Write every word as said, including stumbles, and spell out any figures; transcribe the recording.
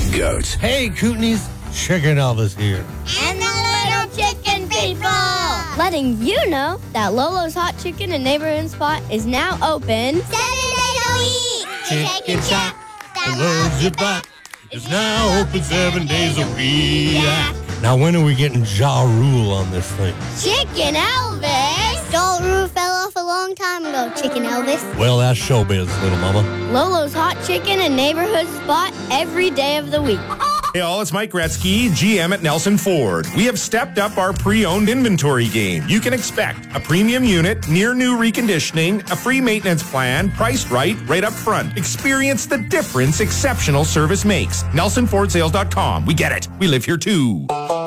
Goat. Hey, Kootenays, Chicken Elvis here. And the little chicken people. Letting you know that Lolo's Hot Chicken and Neighborhood Spot is now open Seven days a week. Chicken Shack that loves your butt is now open seven days a week. Now, when are we getting Ja Rule on this thing? Chicken Elvis. Joel Rue fell off a long time ago, Chicken Elvis. Well, that's showbiz, little mama. Lolo's Hot Chicken and Neighborhood Spot every day of the week. Hey all, it's Mike Gretzky, G M at Nelson Ford. We have stepped up our pre-owned inventory game. You can expect a premium unit, near new reconditioning, a free maintenance plan, priced right, right up front. Experience the difference exceptional service makes. Nelson Ford Sales dot com. We get it. We live here too.